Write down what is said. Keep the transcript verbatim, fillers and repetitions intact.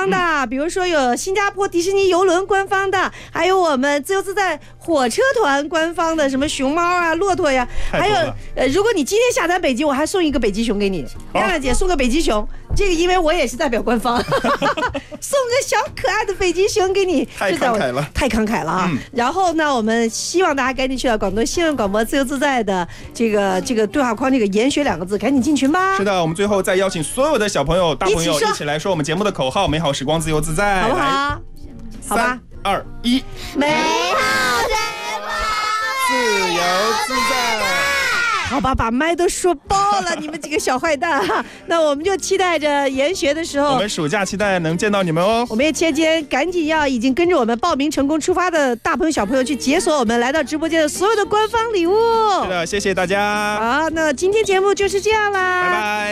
的，嗯、比如说有新加坡迪士尼游轮官方的，还有我们自由自在火车团官方的，什么熊猫啊、骆驼呀，还有呃，如果你今天下单北极，我还送一个北极熊给你，亮亮姐送个北极熊，这个因为我也是代表官方，送个小可爱的北极熊给你， 太慷慨了， 太慷慨了啊！嗯、然后呢，我们希望大家赶紧去到广东新闻广播自由自在的这个这个对话框，这个研学两个字，赶紧进群吧。 是的，我们最后再邀请所有的小朋友、大朋友一起来说我们节目的口号：美好时光自由自在， 好不好？好吧， 三二一， 美好时光自由自在。 好吧，把麦都说爆了，你们几个小坏蛋哈！那我们就期待着研学的时候， 我们暑假期待能见到你们哦。 我们也期间赶紧要已经跟着我们报名成功出发的大朋友小朋友去解锁我们来到直播间的所有的官方礼物。 是的，谢谢大家。 好，那今天节目就是这样啦， 拜拜。